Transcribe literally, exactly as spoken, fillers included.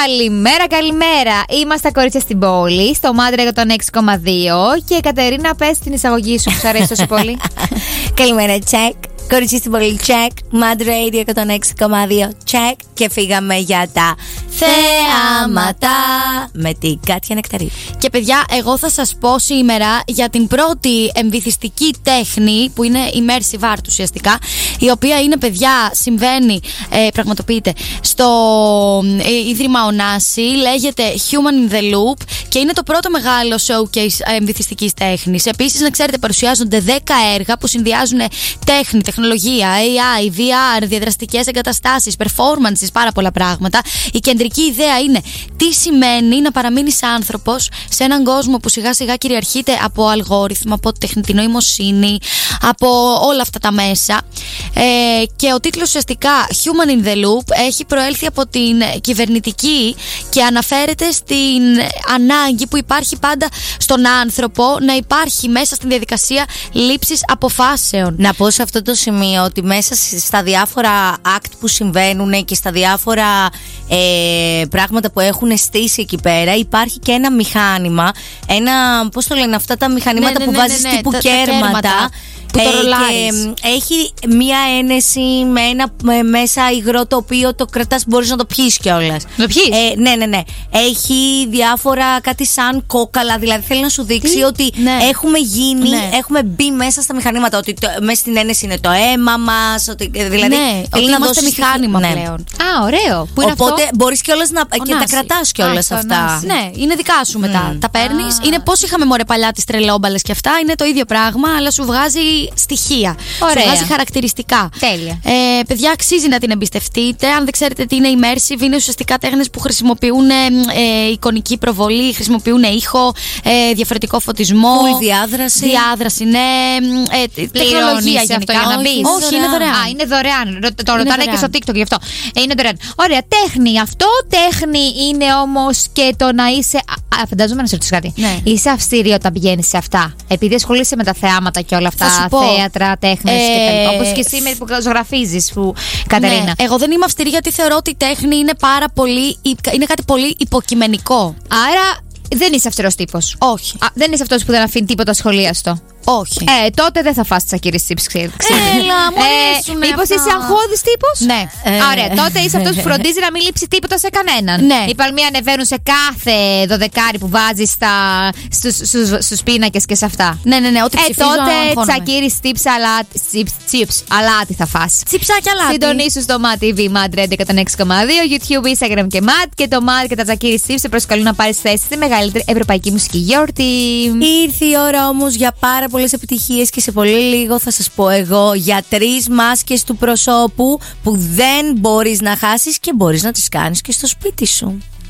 Καλημέρα, καλημέρα. Είμαστε τα κορίτσια στην πόλη, στο Μάντρα εκατόν έξι κόμμα δύο. Και Κατερίνα, πες την εισαγωγή σου που σου αρέσει τόσο πολύ. Καλημέρα, check. Κορίτσια στην πόλη, check. Mad Radio εκατόν έξι κόμμα δύο, check. Και φύγαμε για τα θεάματα με την Κάτια Νεκταρίδη. Και παιδιά, εγώ θα σας πω σήμερα για την πρώτη εμβυθιστική τέχνη που είναι immersive art ουσιαστικά, η οποία είναι, παιδιά, συμβαίνει, ε, πραγματοποιείται στο ε, Ίδρυμα Ωνάση, λέγεται Human in the Loop και είναι το πρώτο μεγάλο showcase εμβυθιστικής τέχνης. Επίσης, να ξέρετε, παρουσιάζονται δέκα έργα που συνδυάζουν τέχνη, τεχνολογία, έι άι, βι αρ, διαδραστικές εγκαταστάσεις, performances, πάρα πολλά πράγματα. Η κεντρική ιδέα είναι τι σημαίνει να παραμείνεις άνθρωπος σε έναν κόσμο που σιγά σιγά κυριαρχείται από αλγόριθμο, από τεχνητή νοημοσύνη, από όλα αυτά τα μέσα. Ε, και ο τίτλος ουσιαστικά Human in the Loop έχει προέλθει από την κυβερνητική και αναφέρεται στην ανάγκη που υπάρχει πάντα στον άνθρωπο να υπάρχει μέσα στην διαδικασία λήψης αποφάσεων. Να πω σε αυτό το σημείο ότι μέσα στα διάφορα act που συμβαίνουν και στα διάφορα ε, πράγματα που έχουν στήσει εκεί πέρα υπάρχει και ένα μηχάνημα, ένα, πώς το λένε αυτά τα μηχανήματα ναι, ναι, που ναι, βάζεις ναι, ναι, τύπου τα, κέρματα, τα κέρματα. Που το και έχει μία ένεση με ένα με μέσα υγρό το οποίο το κρατάς, μπορείς να το πιείς κιόλας. Να το πιείς? Ε, ναι, ναι, ναι. Έχει διάφορα κάτι σαν κόκαλα, δηλαδή θέλει να σου δείξει Τι? ότι ναι. έχουμε γίνει, ναι. έχουμε μπει μέσα στα μηχανήματα. Ότι το, μέσα στην ένεση είναι το αίμα μας. Ότι, δηλαδή ναι, θέλει ότι να είμαστε δώσει μηχάνημα ναι. πλέον. Α, ωραίο. Πού είναι Οπότε αυτό? μπορείς κιόλας να Ωνάση. και τα κρατάς κιόλας Α, αυτά. ωνάση. Ναι, είναι δικά σου μετά. Mm. Τα παίρνεις. Ah. Είναι πώς είχαμε μωρέ παλιά τις τρελόμπαλες και αυτά. Είναι το ίδιο πράγμα, αλλά σου βγάζει στοιχεία. Ωραία. Σου βγάζει χαρακτηριστικά. Τέλεια. Ε, παιδιά, αξίζει να την εμπιστευτείτε. Αν δεν ξέρετε τι είναι immersive, είναι ουσιαστικά τέχνες που χρησιμοποιούν ε, εικονική προβολή, χρησιμοποιούν ήχο, ε, διαφορετικό φωτισμό. Full διάδραση. Διάδραση, ναι. Ε, τεχνολογία γενικά. Αυτό, να μπεις. Όχι, είναι δωρεάν. Α, είναι δωρεάν. Το ρωτάνε και στο TikTok γι' αυτό. Ε, είναι δωρεάν. Ωραία, τέχνη. Αυτό τέχνη είναι όμως και το να είσαι. Α, φαντάζομαι να σε ρωτήσω κάτι. Ναι. Είσαι αυστηρή όταν πηγαίνεις σε αυτά. Επειδή ασχολείσαι με τα θεάματα και όλα αυτά. Θέατρα, τέχνες ε, και όπως και εσύ με που ζωγραφίζεις, που Κατερίνα. Ναι. Εγώ δεν είμαι αυστηρή γιατί θεωρώ ότι η τέχνη είναι πάρα πολύ. Είναι κάτι πολύ υποκειμενικό. Άρα δεν είσαι αυστηρός τύπος. Όχι. Α, δεν είσαι αυτός που δεν αφήνει τίποτα σχολίαστο. Όχι. Ε, τότε δεν θα φας τσακίρις chips, ξέρετε. Έλα, μου αρέσουν ε, Μήπως αυτά. είσαι αγχώδης τύπος? Ναι. Ε, Ωραία, τότε είσαι αυτός που φροντίζει να μην λείψει τίποτα σε κανέναν. Ναι. Οι παλμοί ανεβαίνουν σε κάθε δωδεκάρι που βάζεις στα, στους, στους, στους πίνακες και σε αυτά. Ναι, ναι, ναι, ό,τι ε, ψηφίζω τότε τσακίρις chips, αλάτι, chips, chips, αλάτι θα φας. Τσιψάκια αλάτι. Συντονίσου στο Mad τι βι, Mad Radio εκατόν έξι κόμμα δύο, YouTube, Instagram και Mad. Και το Mad και τα τσακίρις chips σε προσκαλούν να πάρεις θέση στη μεγαλύτερη ευρωπαϊκή μουσική γιορτή. Ήρθε η ώρα όμως για πάρα πολλές επιτυχίες και σε πολύ λίγο θα σας πω εγώ για τρεις μάσκες του προσώπου που δεν μπορείς να χάσεις και μπορείς να τις κάνεις και στο σπίτι σου.